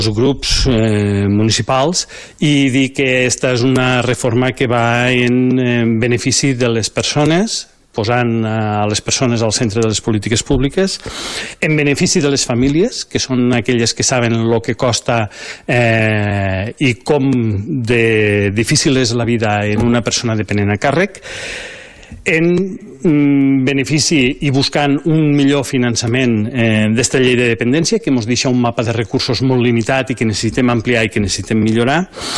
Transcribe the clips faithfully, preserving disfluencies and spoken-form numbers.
els grups eh, municipals i dir que aquesta és una reforma que va en, en benefici de les persones, posant a les persones al centre de les polítiques públiques, en benefici de les famílies, que són aquelles que saben el que costa eh, i com de difícil és la vida en una persona dependent a càrrec, en benefici i buscant un millor finançament eh, d'esta llei de dependència, que ens deixa un mapa de recursos molt limitat i que necessitem ampliar i que necessitem millorar,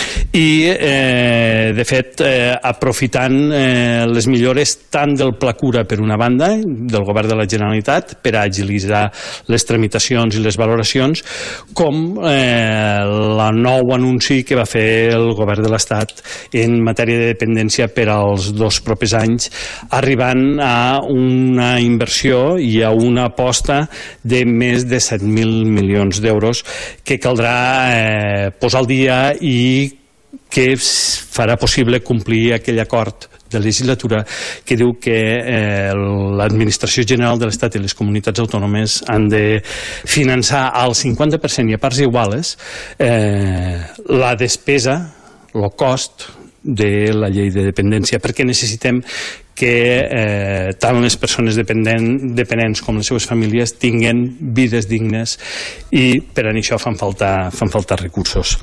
i eh, de fet eh, aprofitant eh, les millores tant del Pla Cura per una banda, del Govern de la Generalitat, per a agilitzar les tramitacions i les valoracions, com eh, la nou anunci que va fer el Govern de l'Estat en matèria de dependència per als dos propers anys, arribant a una inversió i a una aposta de més de set mil milions d'euros que caldrà eh, posar al dia i que farà possible complir aquell acord de legislatura que diu que eh, l'Administració General de l'Estat i les comunitats autònomes han de finançar al cinquanta per cent i a parts iguales eh, la despesa, el cost de la llei de dependència, perquè necessitem que eh, tant les persones dependent, dependents com les seves famílies tinguen vides dignes i per a això fan falta, fan falta recursos.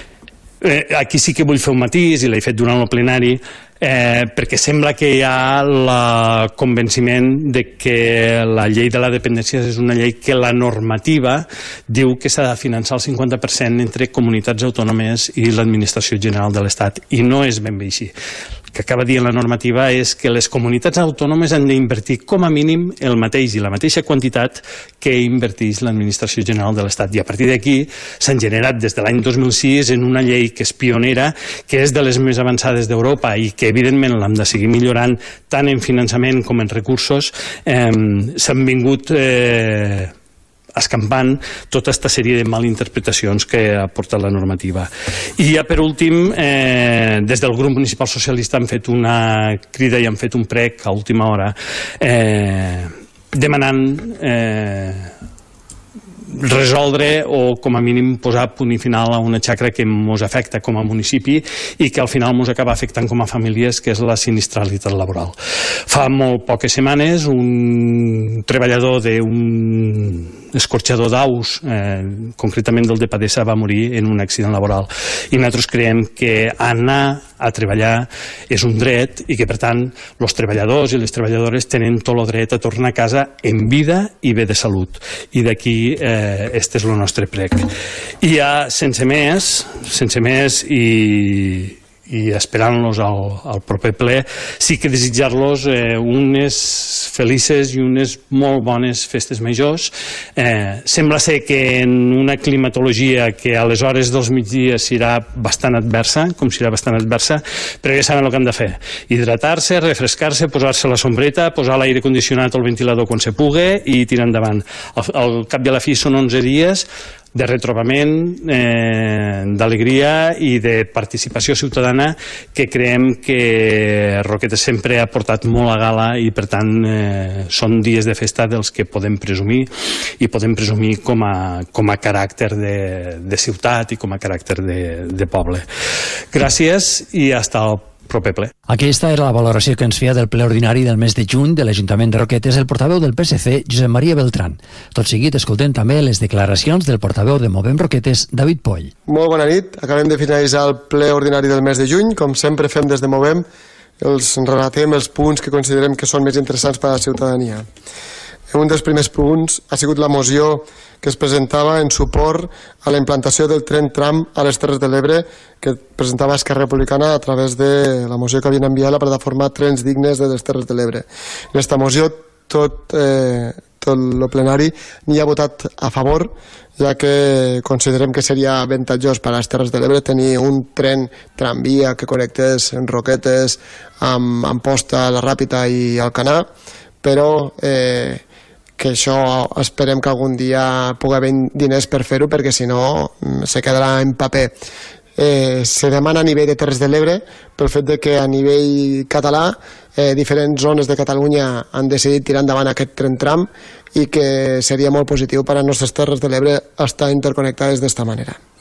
Eh, aquí sí que vull fer un matís, i l'he fet durant el plenari, eh, perquè sembla que hi ha el convenciment de que la llei de la dependència és una llei que la normativa diu que s'ha de finançar el cinquanta per cent entre comunitats autònomes i l'Administració General de l'Estat, i no és ben bé així. El que acaba dient la normativa és que les comunitats autònomes han d'invertir com a mínim el mateix i la mateixa quantitat que inverteix l'Administració General de l'Estat. I a partir d'aquí s'han generat des de l'any dos mil sis en una llei que és pionera, que és de les més avançades d'Europa i que evidentment l'hem de seguir millorant tant en finançament com en recursos. Eh, s'han vingut eh, escampant tota aquesta sèrie de malinterpretacions que ha portat la normativa. I ja per últim, eh, des del grup municipal socialista han fet una crida i han fet un prec a última hora eh, demanant eh, resoldre o com a mínim posar punt i final a una xacra que ens afecta com a municipi i que al final ens acaba afectant com a famílies, que és la sinistralitat laboral. Fa molt poques setmanes un treballador d'un escorxador d'aus, eh, concretament del de Padessa, va morir en un accident laboral. I nosaltres creiem que anar a treballar és un dret i que, per tant, els treballadors i les treballadores tenen tot el dret a tornar a casa en vida i bé de salut. I d'aquí eh, este és el nostre prec. I ja, sense més, sense més i... i esperant-los al, al proper ple, sí que desitjar-los eh, unes felices i unes molt bones festes majors. Eh, sembla ser que en una climatologia que a les hores dels migdies serà bastant adversa, com serà bastant adversa, però ja saben el que han de fer. Hidratar-se, refrescar-se, posar-se la sombreta, posar l'aire condicionat o el ventilador quan se pugui i tirar endavant. Al, al cap i a la fi són onze dies de retrobament, eh, d'alegria i de participació ciutadana que creiem que Roquetes sempre ha portat molt a gala i per tant eh, són dies de festa dels que podem presumir i podem presumir com a, com a caràcter de, de ciutat i com a caràcter de, de poble. Gràcies i hasta el proper ple. Aquesta era la valoració que ens feia del ple ordinari del mes de juny de l'Ajuntament de Roquetes el portaveu del P S C, Josep Maria Beltrán. Tot seguit escoltem també les declaracions del portaveu de Movem Roquetes, David Poll. Molt bona nit. Acabem de finalitzar el ple ordinari del mes de juny. Com sempre fem des de Movem, els relatem els punts que considerem que són més interessants per a la ciutadania. Un dels primers punts ha sigut la moció que es presentava en suport a la implantació del tren tram a les Terres de l'Ebre que presentava Esquerra Republicana a través de la moció que havien enviat la plataforma Trens Dignes de les Terres de l'Ebre. En aquesta moció tot, eh, tot el plenari n'hi ha votat a favor, ja que considerem que seria avantatjós per a les Terres de l'Ebre tenir un tren tramvia que connectés en Roquetes amb Amposta, la Ràpita i Alcanar, però eh, que això esperem que algun dia pugui haver diners per fer-ho, perquè si no se quedarà en paper. Eh, se demana a nivell de Terres de l'Ebre pel fet de que a nivell català eh, diferents zones de Catalunya han decidit tirar endavant aquest tren tram i que seria molt positiu per a les nostres Terres de l'Ebre estar interconnectades d'esta manera.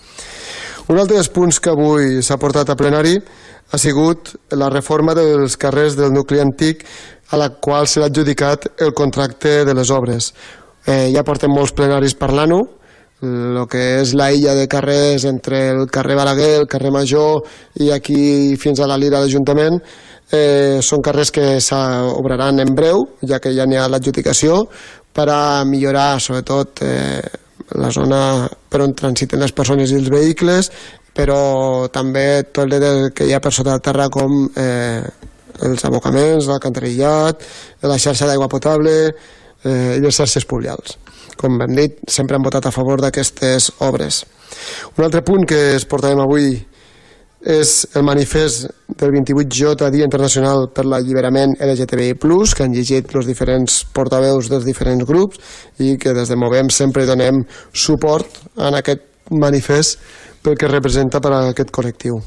Un altre dels punts que avui s'ha portat a plenari ha sigut la reforma dels carrers del nucli antic a la qual s'ha adjudicat el contracte de les obres. Eh, ja portem molts plenaris parlant-ho, el que és la illa de carrers entre el carrer Balaguer, el carrer Major i aquí fins a la Lira d'Ajuntament, eh, són carrers que s'obraran en breu, ja que ja n'hi ha l'adjudicació, per a millorar sobretot eh, la zona per on transiten les persones i els vehicles, però també tot el que hi ha per sota de terra com eh, els abocaments, l'alcantarillat, la xarxa d'aigua potable eh, i les xarxes pluvials. Com hem dit, sempre hem votat a favor d'aquestes obres. Un altre punt que es portarem avui és el manifest del vint-i-vuit J, Dia Internacional per l'Alliberament L G T B I plus, que han llegit els diferents portaveus dels diferents grups i que des de Movem sempre donem suport en aquest manifest pel que representa per a aquest col·lectiu.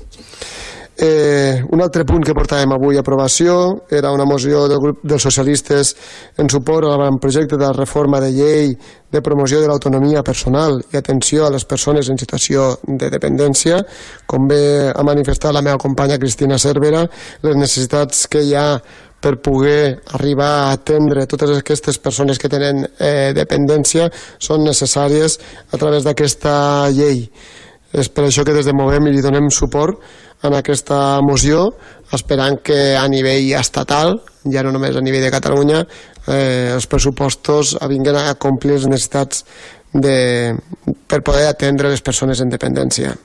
Eh, un altre punt que portàvem avui a aprovació era una moció del grup dels socialistes en suport a l'avantprojecte de reforma de llei de promoció de l'autonomia personal i atenció a les persones en situació de dependència. Com bé ha manifestat la meva companya Cristina Cervera, les necessitats que hi ha per poder arribar a atendre totes aquestes persones que tenen eh, dependència són necessàries a través d'aquesta llei. És per això que des de Movem li donem suport en aquesta moció, esperant que a nivell estatal, ja no només a nivell de Catalunya, eh, els pressupostos vinguen a complir les necessitats de, per poder atendre les persones en dependència.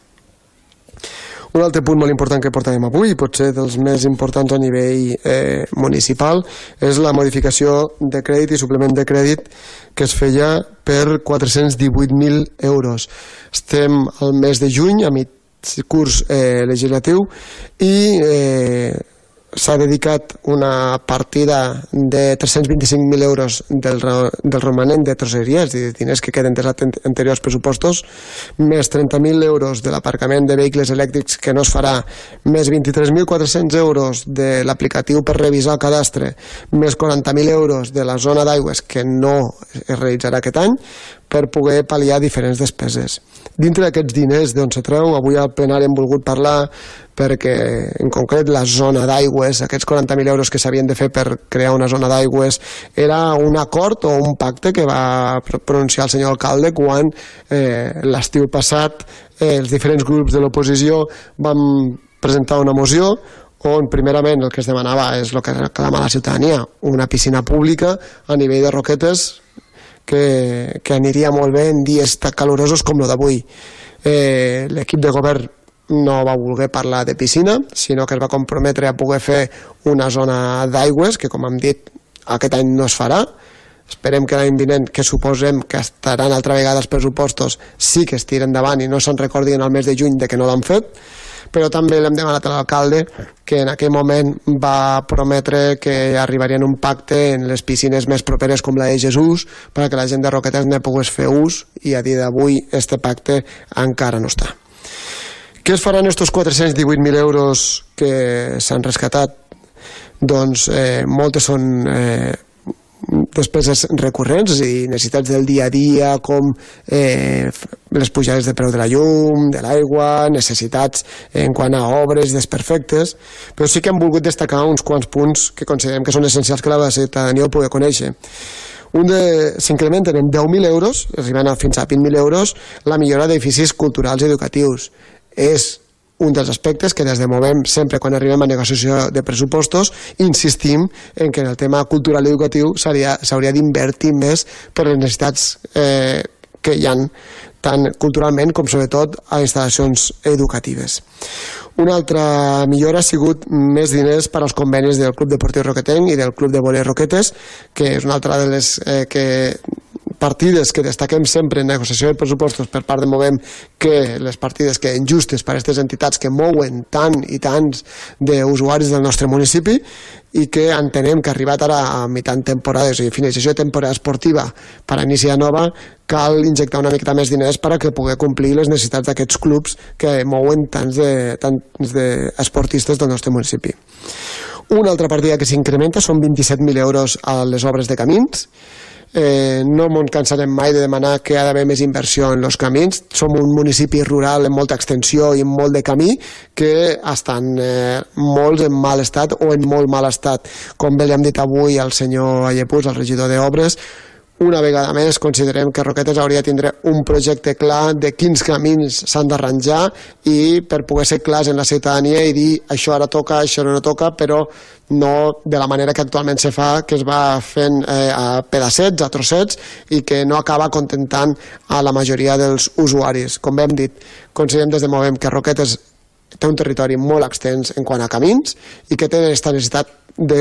Un altre punt molt important que portarem avui, potser dels més importants a nivell eh, municipal, és la modificació de crèdit i suplement de crèdit que es feia per quatre-cents divuit mil euros. Estem al mes de juny, a mig curs eh, legislatiu, i eh, s'ha dedicat una partida de tres-cents vint-i-cinc mil euros del, del romanent de tresoreria, és a dir, diners que queden dels anteriors pressupostos, més trenta mil euros de l'aparcament de vehicles elèctrics que no es farà, més vint-i-tres mil quatre-cents euros de l'aplicatiu per revisar el cadastre, més quaranta mil euros de la zona d'aigües que no es realitzarà aquest any, per poder pal·liar diferents despeses. Dintre d'aquests diners d'on se treu, avui al plenari hem volgut parlar perquè, en concret, la zona d'aigües, aquests quaranta mil euros que s'havien de fer per crear una zona d'aigües, era un acord o un pacte que va pronunciar el senyor alcalde quan eh, l'estiu passat eh, els diferents grups de l'oposició vam presentar una moció on primerament el que es demanava és el que reclama la ciutadania, una piscina pública a nivell de Roquetes que, que aniria molt bé en dies tan calorosos com el d'avui. Eh, l'equip de govern no va voler parlar de piscina, sinó que es va comprometre a poder fer una zona d'aigües, que com hem dit aquest any no es farà. Esperem que l'any vinent, que suposem que estaran altra vegada els pressupostos, sí que es tiren endavant i no se'n recordin al mes de juny de que no l'han fet, però també l'hem demanat a l'alcalde que en aquell moment va prometre que arribarien un pacte en les piscines més properes com la de Jesús perquè la gent de Roquetes ne pogués fer ús, i a dia d'avui este pacte encara no està. Què es faran estos quatre-cents divuit mil euros que s'han rescatat? Doncs eh, moltes són eh, despeses recurrents i necessitats del dia a dia, com eh, les pujades de preu de la llum, de l'aigua, necessitats en quant a obres desperfectes, però sí que hem volgut destacar uns quants punts que considerem que són essencials que la ciutadania ho pugui conèixer. Un de, s'incrementen en deu mil euros, arribant a fins a vint mil euros, la millora d'edificis culturals i educatius. És un dels aspectes que des de Movem, sempre quan arribem a negociació de pressupostos, insistim en que en el tema cultural i educatiu s'hauria d'invertir més per les necessitats eh, que hi ha tant culturalment com sobretot a instal·lacions educatives. Una altra millora ha sigut més diners per als convenis del Club Deportiu Roquetenc i del Club de Vòlei Roquetes, que és una altra de les eh, que partides que destaquem sempre en negociació de pressupostos per part de Movem, que les partides queden justes per a aquestes entitats que mouen tant i tants d'usuaris del nostre municipi i que entenem que arribat ara a mitjan temporada, és a dir, finalització de temporada esportiva per a iniciar nova, cal injectar una miqueta més diners per a que pugui complir les necessitats d'aquests clubs que mouen tants de, tants d'esportistes del nostre municipi. Una altra partida que s'incrementa són vint-i-set mil euros a les obres de camins. eh, no ens cansarem mai de demanar que hi ha d'haver més inversió en els camins. Som un municipi rural amb molta extensió i amb molt de camí que estan eh, molts en mal estat o en molt mal estat. Com bé li hem dit avui al senyor Allepús, el regidor d'Obres, una vegada més considerem que Roquetes hauria de tindre un projecte clar de quins camins s'han d'arranjar i per poder ser clars en la ciutadania i dir això ara toca, això no toca, però no de la manera que actualment se fa, que es va fent eh, a pedacets, a trossets, i que no acaba contentant a la majoria dels usuaris. Com bé hem dit, considerem des de Movem que Roquetes té un territori molt extens en quant a camins i que té aquesta necessitat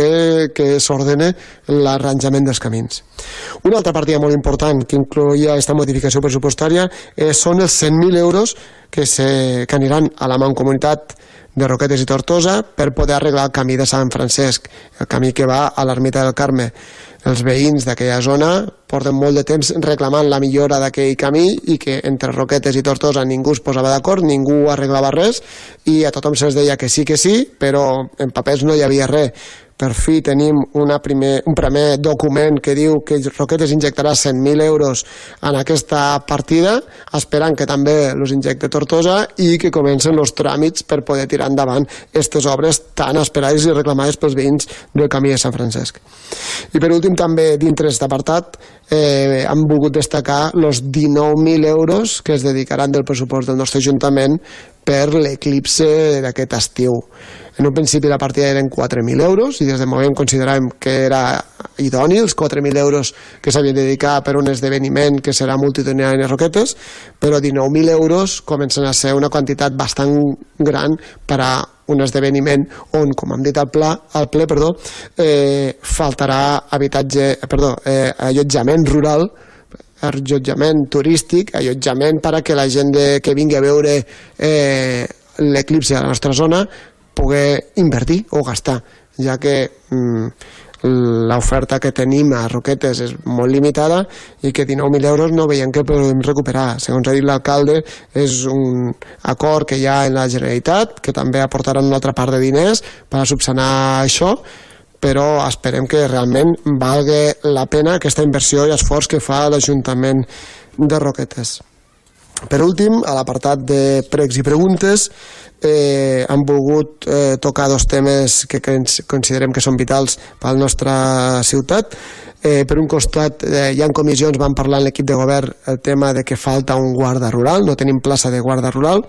de que s'ordene l'arranjament dels camins. Una altra partida molt important que incloïa aquesta modificació pressupostària eh, són els cent mil euros que, se, que aniran a la Mancomunitat de Roquetes i Tortosa per poder arreglar el camí de Sant Francesc, el camí que va a l'Ermita del Carme. Els veïns d'aquella zona porten molt de temps reclamant la millora d'aquell camí i que entre Roquetes i Tortosa ningú es posava d'acord, ningú arreglava res i a tothom se'ls deia que sí, que sí, però en papers no hi havia res. Per fi tenim una primer, un primer document que diu que Roquetes injectarà cent mil euros en aquesta partida, esperant que també els injecte Tortosa i que comencen els tràmits per poder tirar endavant aquestes obres tan esperades i reclamades pels veïns del camí de Sant Francesc. I per últim també dintre d'aquest apartat eh, hem volgut destacar els dinou mil euros que es dedicaran del pressupost del nostre Ajuntament per l'eclipse d'aquest estiu. En un principi la partida eren quatre mil euros i des de Movem consideràvem que era idoni els quatre mil euros que s'havien de dedicar per un esdeveniment que serà multitudinari a Roquetes, però dinou mil euros comencen a ser una quantitat bastant gran per a un esdeveniment on, com hem dit al, pla, al ple, perdó, eh, faltarà habitatge, perdó, eh, allotjament rural, allotjament turístic, allotjament per a que la gent de, que vingui a veure eh, l'eclipsi a la nostra zona poder invertir o gastar, ja que mm, l'oferta que tenim a Roquetes és molt limitada i que dinou mil euros no veiem que podem recuperar. Segons ha dit l'alcalde, és un acord que hi ha en la Generalitat, que també aportaran una altra part de diners per a subsanar això, però esperem que realment valgui la pena aquesta inversió i esforç que fa l'Ajuntament de Roquetes. Per últim, a l'apartat de pregs i preguntes, eh, hem volgut eh, tocar dos temes que considerem que són vitals per a la nostra ciutat. Eh, per un costat, eh, hi ha comissions, vam parlar en l'equip de govern el tema de que falta un guarda rural, no tenim plaça de guarda rural,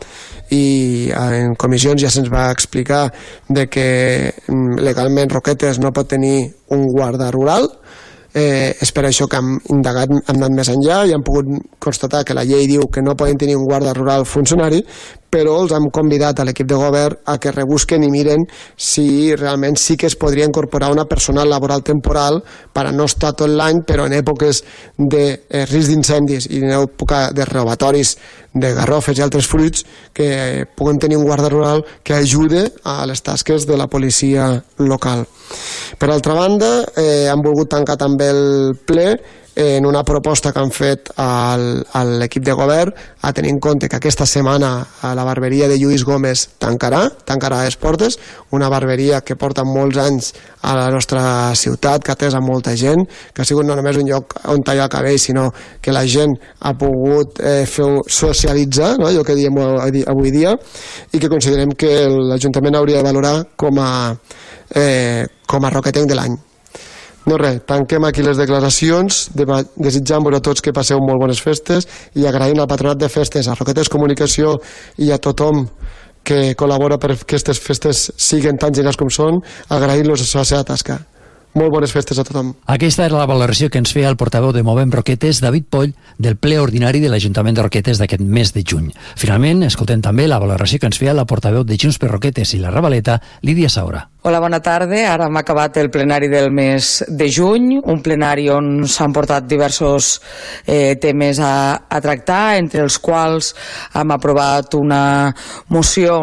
i en comissions ja se'ns va explicar de que legalment Roquetes no pot tenir un guarda rural. Eh, és per això que hem indagat, hem anat més enllà i hem pogut constatar que la llei diu que no poden tenir un guarda rural funcionari, però els hem convidat a l'equip de govern a que rebusquen i miren si realment sí que es podria incorporar una persona laboral temporal per a no estar tot l'any, però en èpoques de eh, risc d'incendis i en època de robatoris de garrofes i altres fruits, que puguen tenir un guarda rural que ajude a les tasques de la policia local. Per altra banda, eh, hem volgut tancar també el ple en una proposta que han fet al, a l'equip de govern, a tenir en compte que aquesta setmana a la barberia de Lluís Gómez tancarà, tancarà les portes, una barberia que porta molts anys a la nostra ciutat, que ha atès a molta gent, que ha sigut no només un lloc on tallar el cabell, sinó que la gent ha pogut eh, fer socialitzar, no? Allò que diem avui dia, i que considerem que l'Ajuntament hauria de valorar com a, eh, com a roquetenc de l'any. No res, tanquem aquí les declaracions, desitjant-vos a tots que passeu molt bones festes i agraint al Patronat de Festes, a Roquetes Comunicació i a tothom que col·labora perquè aquestes festes siguin tan gegants com són, agraint-los a la seva tasca. Molt bones festes a tothom. Aquesta era la valoració que ens feia el portaveu de Movem Roquetes, David Poll, del ple ordinari de l'Ajuntament de Roquetes d'aquest mes de juny. Finalment, escoltem també la valoració que ens feia la portaveu de Junts per Roquetes i la Ravaleta, Lídia Saura. Hola, bona tarda. Ara hem acabat el plenari del mes de juny, un plenari on s'han portat diversos eh, temes a, a tractar, entre els quals hem aprovat una moció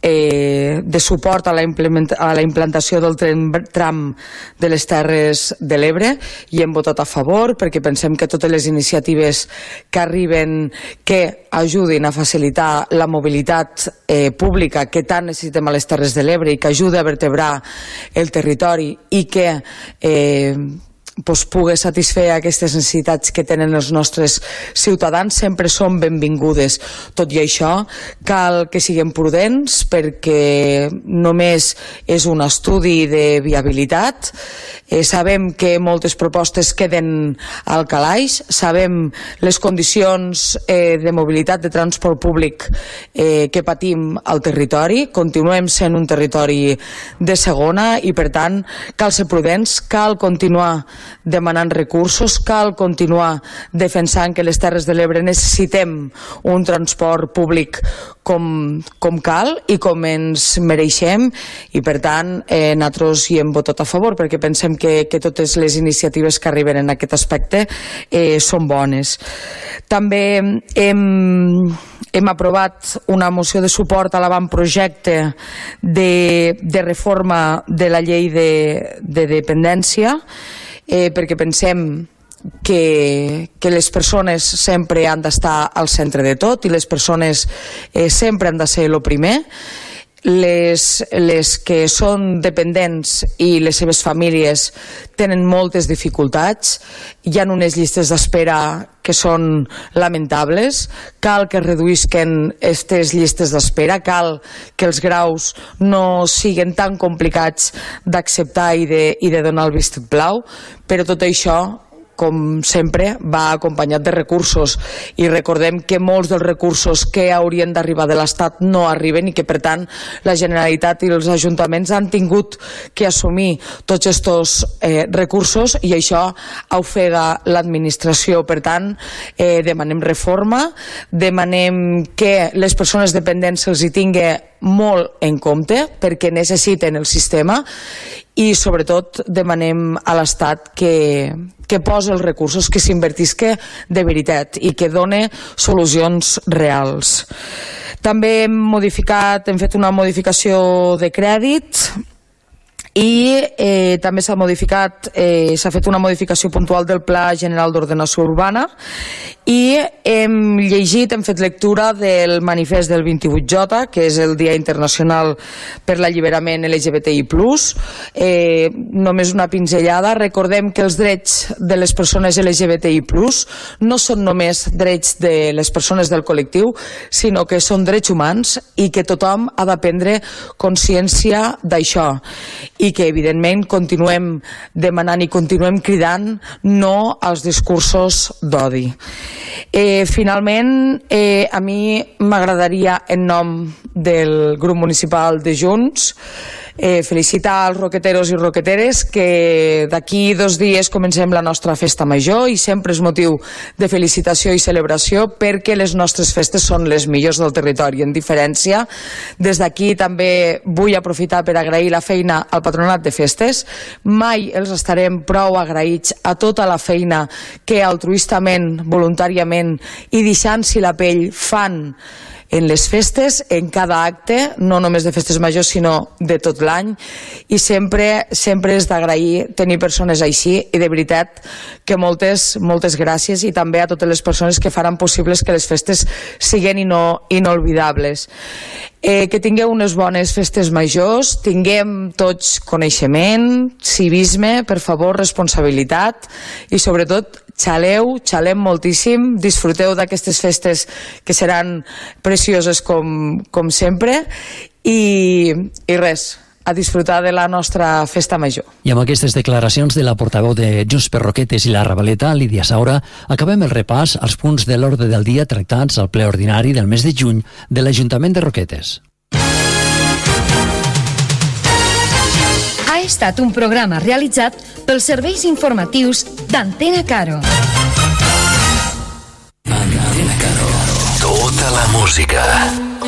Eh, de suport a la, a la implantació del tren tram de les Terres de l'Ebre, i hem votat a favor perquè pensem que totes les iniciatives que arriben que ajudin a facilitar la mobilitat eh, pública que tant necessitem a les Terres de l'Ebre i que ajuda a vertebrar el territori i que eh, pues, pugui satisfer aquestes necessitats que tenen els nostres ciutadans sempre són benvingudes. Tot i això, cal que siguem prudents perquè només és un estudi de viabilitat. Eh, sabem que moltes propostes queden al calaix, sabem les condicions eh, de mobilitat de transport públic eh, que patim al territori. Continuem sent un territori de segona i, per tant, cal ser prudents, cal continuar demanant recursos, cal continuar defensant que les Terres de l'Ebre necessitem un transport públic com, com cal i com ens mereixem, i per tant eh, nosaltres hi hem votat a favor perquè pensem que, que totes les iniciatives que arriben en aquest aspecte eh, són bones. També hem, hem aprovat una moció de suport a l'avantprojecte de, de reforma de la llei de, de dependència, eh, perquè pensem que, que les persones sempre han d'estar al centre de tot i les persones eh, sempre han de ser el primer. Les, les que són dependents i les seves famílies tenen moltes dificultats, hi ha unes llistes d'espera que són lamentables, cal que reduïsquen aquestes llistes d'espera, cal que els graus no siguin tan complicats d'acceptar i de, i de donar el vistit blau, però tot això, com sempre, va acompanyat de recursos, i recordem que molts dels recursos que haurien d'arribar de l'Estat no arriben i que, per tant, la Generalitat i els ajuntaments han tingut que assumir tots aquests eh, recursos, i això ofega l'administració. Per tant, eh, demanem reforma, demanem que les persones dependents se'ls hi tingui molt en compte perquè necessiten el sistema, i sobretot demanem a l'Estat que, que posi els recursos, que s'invertisca de veritat i que done solucions reals. També hem modificat, hem fet una modificació de crèdit, i eh, també s'ha modificat, eh, s'ha fet una modificació puntual del Pla General d'Ordenació Urbana, i hem llegit, hem fet lectura del manifest del vint-i-vuit J, que és el Dia Internacional per l'Alliberament L G B T I plus. Eh, només una pinzellada, recordem que els drets de les persones L G B T I plus no són només drets de les persones del col·lectiu, sinó que són drets humans i que tothom ha de prendre consciència d'això, i que evidentment continuem demanant i continuem cridant no als discursos d'odi. Eh, finalment, eh, a mi m'agradaria, en nom del grup municipal de Junts, eh, felicitar els roqueteros i roqueteres, que d'aquí dos dies comencem la nostra festa major, i sempre és motiu de felicitació i celebració perquè les nostres festes són les millors del territori, en diferència. Des d'aquí també vull aprofitar per agrair la feina al Patronat de Festes. Mai els estarem prou agraïts a tota la feina que altruistament, voluntàriament i deixant-s'hi la pell fan en les festes, en cada acte, no només de festes majors, sinó de tot l'any, i sempre sempre és d'agrair tenir persones així, i de veritat que moltes, moltes gràcies, i també a totes les persones que faran possibles que les festes siguin ino, inolvidables. Eh, que tingueu unes bones festes majors, tinguem tots coneixement, civisme, per favor, responsabilitat, i sobretot xaleu, xalem moltíssim, disfruteu d'aquestes festes que seran precioses com, com sempre, i, i res, a disfrutar de la nostra festa major. I amb aquestes declaracions de la portaveu de Junts per Roquetes i la Ravaleta, Lídia Saura, acabem el repàs als punts de l'ordre del dia tractats al ple ordinari del mes de juny de l'Ajuntament de Roquetes. Ha estat un programa realitzat pels serveis informatius d'Antena Caro. Antena Caro. Tota la música.